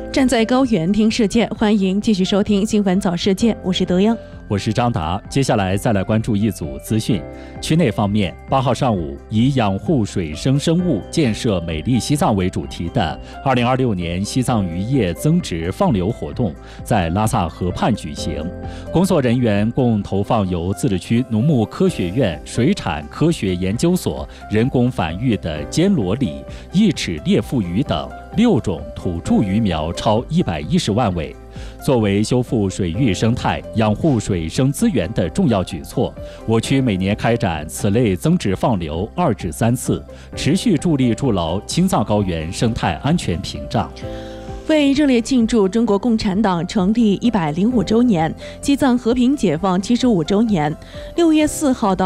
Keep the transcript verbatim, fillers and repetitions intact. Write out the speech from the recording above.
站在高原听世界，欢迎继续收听新闻早世界，我是德英。 我是张达，接下来再来关注一组资讯。区内方面，八号上午，以养护水生生物、建设美丽西藏为主题的二零二六年西藏渔业增值放流活动在拉萨河畔举行。工作人员共投放由自治区农牧科学院水产科学研究所人工繁育的尖螺鲤、一齿裂腹鱼等六种土著鱼苗超一百一十万尾。作为修复水域生态、养护水生资源的重要举措，我区每年开展此类增值放流二至三次，持续助力筑牢青藏高原生态安全屏障。 为热烈庆祝中国共产党成立一百零五周年、西藏和平解放七十五周年，六月四号到